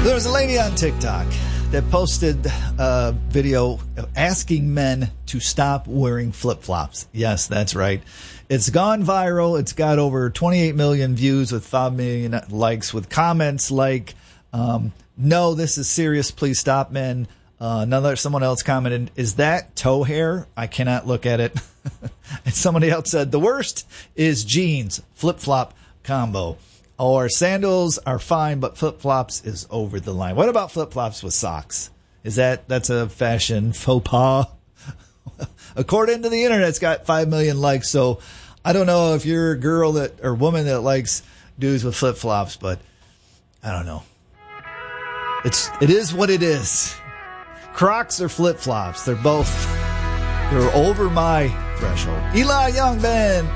There was a lady on TikTok that posted a video asking men to stop wearing flip-flops. Yes, that's right. It's gone viral. It's got over 28 million views with 5 million likes with comments like, no, this is serious. Please stop, men. Someone else commented, is that toe hair? I cannot look at it. And somebody else said, the worst is jeans, flip-flop combo. Or sandals are fine, but flip-flops is over the line. What about flip-flops with socks? That's a fashion faux pas? According to the internet, it's got 5 million likes. So I don't know if you're a girl or woman that likes dudes with flip-flops, but I don't know. It is what it is. Crocs or flip-flops, they're over my threshold. Eli Young Band.